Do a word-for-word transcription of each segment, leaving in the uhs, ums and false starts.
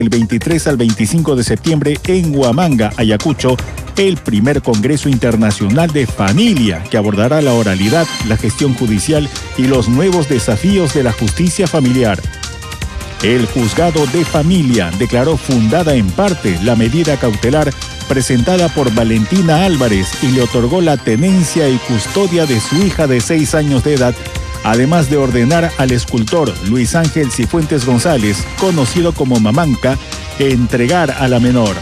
del veintitrés al veinticinco de septiembre en Huamanga, Ayacucho, el primer Congreso Internacional de Familia, que abordará la oralidad, la gestión judicial y los nuevos desafíos de la justicia familiar. El Juzgado de Familia declaró fundada en parte la medida cautelar presentada por Valentina Álvarez y le otorgó la tenencia y custodia de su hija de seis años de edad, además de ordenar al escultor Luis Ángel Cifuentes González, conocido como Mamanca, entregar a la menor.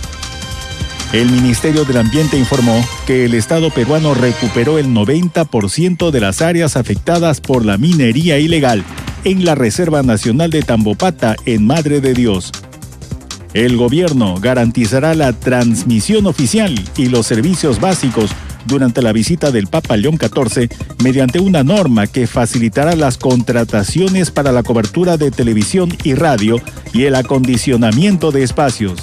El Ministerio del Ambiente informó que el Estado peruano recuperó el noventa por ciento de las áreas afectadas por la minería ilegal en la Reserva Nacional de Tambopata, en Madre de Dios. El gobierno garantizará la transmisión oficial y los servicios básicos durante la visita del Papa León catorce mediante una norma que facilitará las contrataciones para la cobertura de televisión y radio y el acondicionamiento de espacios.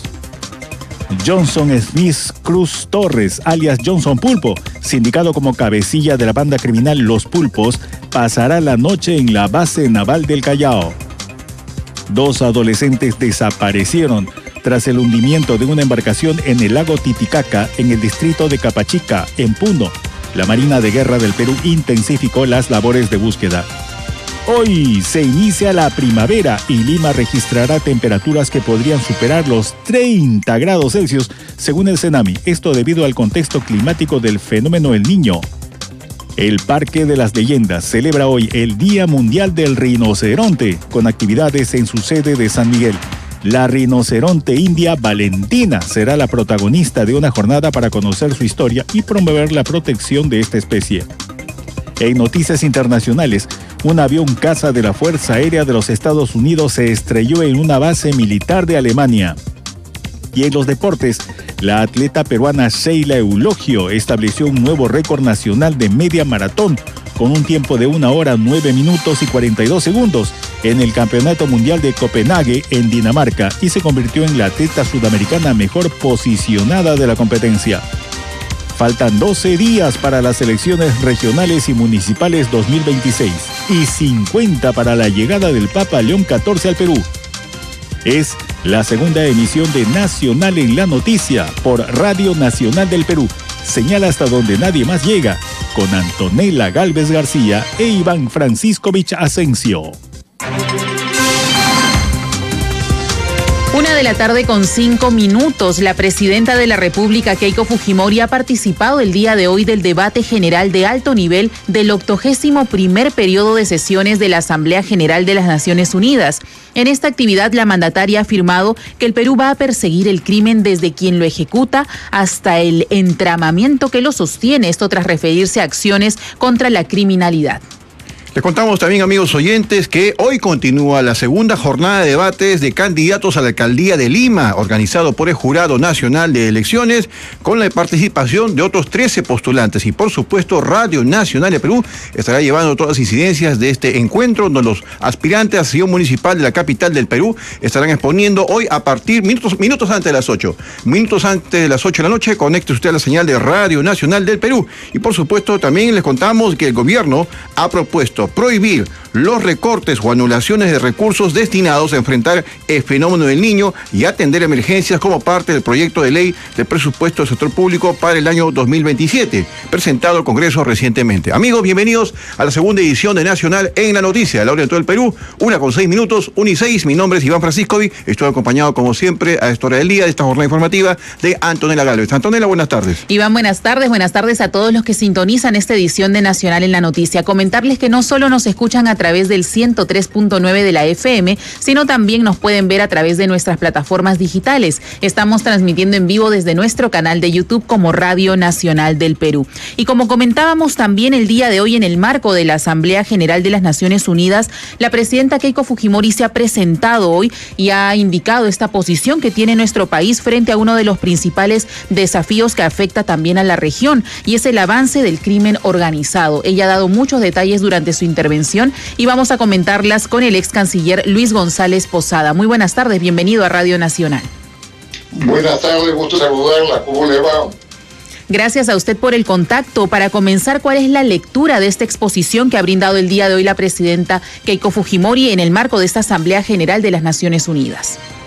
Johnson Smith Cruz Torres, alias Johnson Pulpo, sindicado como cabecilla de la banda criminal Los Pulpos, pasará la noche en la base naval del Callao. Dos adolescentes desaparecieron tras el hundimiento de una embarcación en el lago Titicaca, en el distrito de Capachica, en Puno. La Marina de Guerra del Perú intensificó las labores de búsqueda. Hoy se inicia la primavera y Lima registrará temperaturas que podrían superar los treinta grados Celsius, según el CENAMI. Esto debido al contexto climático del fenómeno El Niño. El Parque de las Leyendas celebra hoy el Día Mundial del Rinoceronte, con actividades en su sede de San Miguel. La rinoceronte india Valentina será la protagonista de una jornada para conocer su historia y promover la protección de esta especie. En noticias internacionales, un avión caza de la Fuerza Aérea de los Estados Unidos se estrelló en una base militar de Alemania. Y en los deportes, la atleta peruana Sheila Eulogio estableció un nuevo récord nacional de media maratón con un tiempo de una hora, nueve minutos y cuarenta y dos segundos en el Campeonato Mundial de Copenhague en Dinamarca y se convirtió en la atleta sudamericana mejor posicionada de la competencia. Faltan doce días para las elecciones regionales y municipales dos mil veintiséis y cincuenta para la llegada del Papa León catorce al Perú. Es la segunda emisión de Nacional en la Noticia por Radio Nacional del Perú. Señal hasta donde nadie más llega, con Antonella Gálvez García e Iván Franciscovich Asensio. Una de la tarde con cinco minutos. La presidenta de la República, Keiko Fujimori, ha participado el día de hoy del debate general de alto nivel del octogésimo primer periodo de sesiones de la Asamblea General de las Naciones Unidas. En esta actividad, la mandataria ha afirmado que el Perú va a perseguir el crimen desde quien lo ejecuta hasta el entramamiento que lo sostiene, esto tras referirse a acciones contra la criminalidad. Les contamos también, amigos oyentes, que hoy continúa la segunda jornada de debates de candidatos a la alcaldía de Lima, organizado por el Jurado Nacional de Elecciones, con la participación de otros trece postulantes. Y por supuesto, Radio Nacional de Perú estará llevando todas las incidencias de este encuentro, donde los aspirantes a sesión municipal de la capital del Perú estarán exponiendo hoy a partir, minutos, minutos antes de las ocho. Minutos antes de las ocho de la noche, conecte usted a la señal de Radio Nacional del Perú. Y por supuesto, también les contamos que el gobierno ha propuesto prohibir los recortes o anulaciones de recursos destinados a enfrentar el fenómeno del Niño y atender emergencias como parte del proyecto de ley de presupuesto del sector público para el año dos mil veintisiete, presentado al Congreso recientemente. Amigos, bienvenidos a la segunda edición de Nacional en la Noticia, a la hora de todo el Perú, una con seis minutos, una y seis. Mi nombre es Iván Franciscovi, estoy acompañado como siempre a esta hora del día de esta jornada informativa de Antonella Gálvez. Antonella, buenas tardes. Iván, buenas tardes, buenas tardes a todos los que sintonizan esta edición de Nacional en la Noticia. Comentarles que no solo nos escuchan a través del ciento tres punto nueve de la F M, sino también nos pueden ver a través de nuestras plataformas digitales. Estamos transmitiendo en vivo desde nuestro canal de YouTube como Radio Nacional del Perú. Y como comentábamos también el día de hoy en el marco de la Asamblea General de las Naciones Unidas, la presidenta Keiko Fujimori se ha presentado hoy y ha indicado esta posición que tiene nuestro país frente a uno de los principales desafíos que afecta también a la región, y es el avance del crimen organizado. Ella ha dado muchos detalles durante su intervención y vamos a comentarlas con el ex canciller Luis González Posada. Muy buenas tardes, bienvenido a Radio Nacional. Buenas tardes, gusto saludarla, ¿cómo le va? Gracias a usted por el contacto. Para comenzar, ¿cuál es la lectura de esta exposición que ha brindado el día de hoy la presidenta Keiko Fujimori en el marco de esta Asamblea General de las Naciones Unidas?